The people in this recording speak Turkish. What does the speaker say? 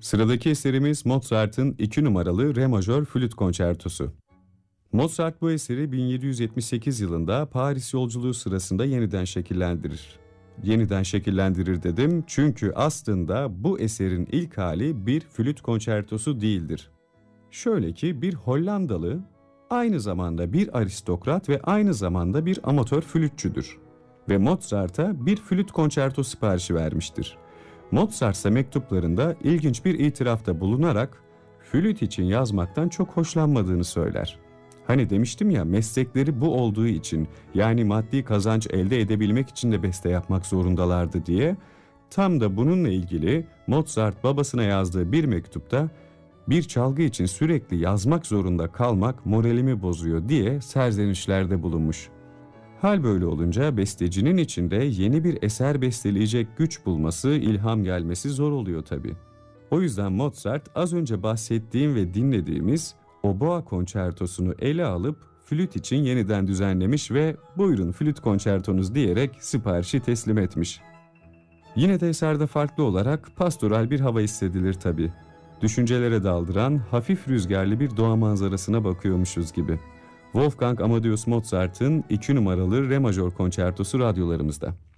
Sıradaki eserimiz Mozart'ın 2 numaralı Re majör flüt konçertosu. Mozart bu eseri 1778 yılında Paris yolculuğu sırasında yeniden şekillendirir. Yeniden şekillendirir dedim çünkü aslında bu eserin ilk hali bir flüt konçertosu değildir. Şöyle ki bir Hollandalı aynı zamanda bir aristokrat ve aynı zamanda bir amatör flütçüdür. Ve Mozart'a bir flüt konçerto siparişi vermiştir. Mozart ise mektuplarında ilginç bir itirafta bulunarak flüt için yazmaktan çok hoşlanmadığını söyler. Hani demiştim ya, meslekleri bu olduğu için, yani maddi kazanç elde edebilmek için de beste yapmak zorundalardı diye. Tam da bununla ilgili Mozart babasına yazdığı bir mektupta bir çalgı için sürekli yazmak zorunda kalmak moralimi bozuyor diye serzenişlerde bulunmuş. Hal böyle olunca bestecinin içinde yeni bir eser besteleyecek güç bulması, ilham gelmesi zor oluyor tabii. O yüzden Mozart az önce bahsettiğim ve dinlediğimiz Oboa konçertosunu ele alıp flüt için yeniden düzenlemiş ve buyurun flüt konçertonuz diyerek siparişi teslim etmiş. Yine de eserde farklı olarak pastoral bir hava hissedilir tabii. Düşüncelere daldıran hafif rüzgarlı bir doğa manzarasına bakıyormuşuz gibi. Wolfgang Amadeus Mozart'ın 2 numaralı Re majör konçertosu radyolarımızda.